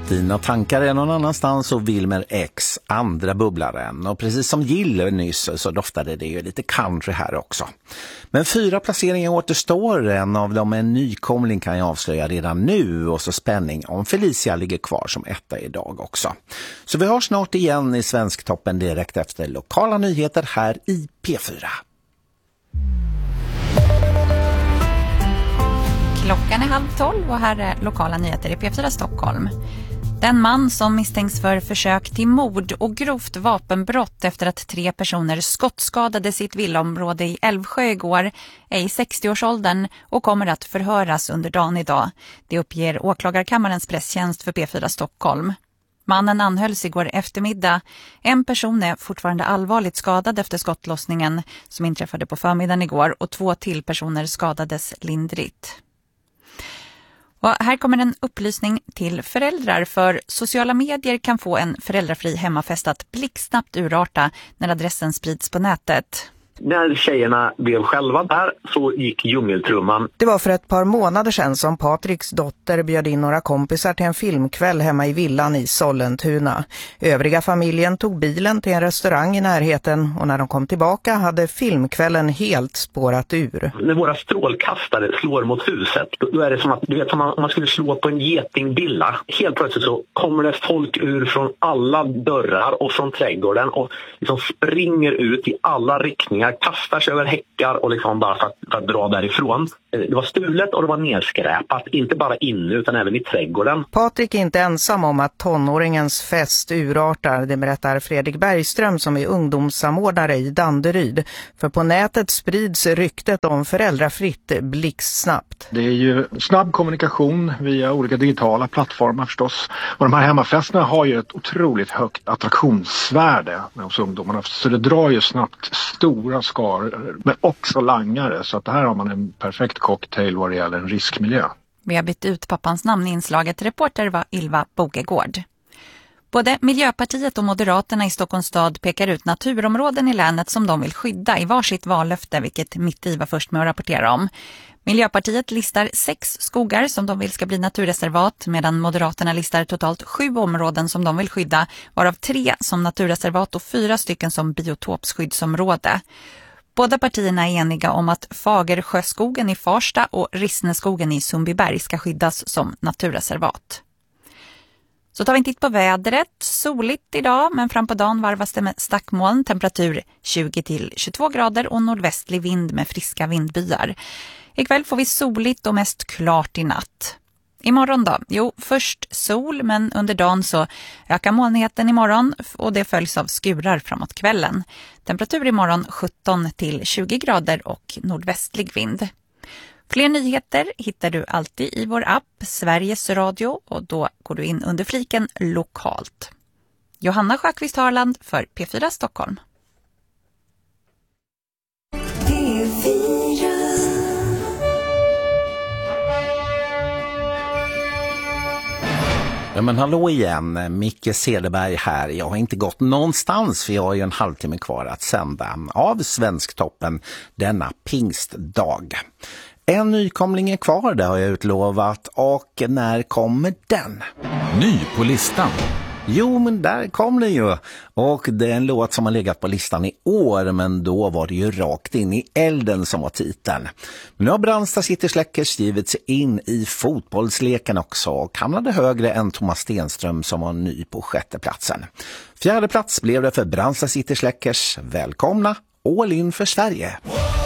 Dina tankar är någon annanstans och Wilmer X andra bubblaren. Och precis som Gille nyss så doftade det ju lite country här också. Men 4 placeringar återstår. En av dem är en nykomling kan jag avslöja redan nu. Och så spänning om Felicia ligger kvar som etta idag också. Så vi hörs snart igen i Svensktoppen direkt efter lokala nyheter här i P4. Klockan är 11:30 och här är lokala nyheter i P4 Stockholm. Den man som misstänks för försök till mord och grovt vapenbrott efter att 3 personer skottskadade sitt villaområde i Älvsjö igår är i 60-årsåldern och kommer att förhöras under dagen idag. Det uppger åklagarkammarens presstjänst för P4 Stockholm. Mannen anhölls igår eftermiddag. En person är fortfarande allvarligt skadad efter skottlossningen som inträffade på förmiddagen igår och 2 till personer skadades lindrigt. Och här kommer en upplysning till föräldrar, för sociala medier kan få en föräldrafri hemmafest att blixtsnabbt urarta när adressen sprids på nätet. När tjejerna blev själva där så gick djungeltrumman. Det var för ett par månader sedan som Patriks dotter bjöd in några kompisar till en filmkväll hemma i villan i Sollentuna. Övriga familjen tog bilen till en restaurang i närheten och när de kom tillbaka hade filmkvällen helt spårat ur. När våra strålkastare slår mot huset, då är det som att du vet, om man skulle slå på en getingbilla. Helt plötsligt så kommer det folk ur från alla dörrar och från trädgården och liksom springer ut i alla riktningar. Kastar sig över häckar och liksom bara för att dra därifrån. Det var stulet och det var nedskräpat, inte bara inne utan även i trädgården. Patrik är inte ensam om att tonåringens fest urartar, det berättar Fredrik Bergström som är ungdomssamordnare i Danderyd. För på nätet sprids ryktet om föräldrafritt blixtsnabbt. Det är ju snabb kommunikation via olika digitala plattformar förstås. Och de här hemmafesterna har ju ett otroligt högt attraktionsvärde hos ungdomarna. Så det drar ju snabbt stora skaror, men också langare. Så att det här har man en perfekt cocktail vad det gäller en riskmiljö. Vi har bytt ut pappans namn i inslaget. Reporter var Ylva Bogegård. Både Miljöpartiet och Moderaterna i Stockholms stad pekar ut naturområden i länet som de vill skydda i varsitt vallöfte, vilket Mitt i var först med att rapportera om. Miljöpartiet listar 6 skogar som de vill ska bli naturreservat, medan Moderaterna listar totalt 7 områden som de vill skydda, varav 3 som naturreservat och 4 stycken som biotopskyddsområde. Båda partierna är eniga om att Fagersjöskogen i Farsta och Rissneskogen i Sundbyberg ska skyddas som naturreservat. Så tar vi en titt på vädret. Soligt idag, men fram på dagen varvas det med stackmoln. Temperatur 20-22 grader och nordvästlig vind med friska vindbyar. Ikväll får vi soligt och mest klart i natt. Imorgon då? Jo, först sol, men under dagen så ökar molnigheten imorgon och det följs av skurar framåt kvällen. Temperatur imorgon 17-20 grader och nordvästlig vind. Fler nyheter hittar du alltid i vår app Sveriges Radio och då går du in under fliken lokalt. Johanna Sjöqvist Harland för P4 Stockholm. Ja, men hallå igen, Micke Cederberg här. Jag har inte gått någonstans för jag har ju en halvtimme kvar att sända av Svensktoppen denna pingstdag. En nykomling är kvar, det har jag utlovat. Och när kommer den? Ny på listan. Jo, men där kom den ju. Och det är en låt som har legat på listan i år, men då var det ju rakt in i elden som var titeln. Men nu har Brandsta City Släckers givit sig in i fotbollsleken också och hamnade högre än Thomas Stenström som var ny på 6:e platsen. 4:e plats blev det för Brandsta City Släckers. Välkomna, all in för Sverige!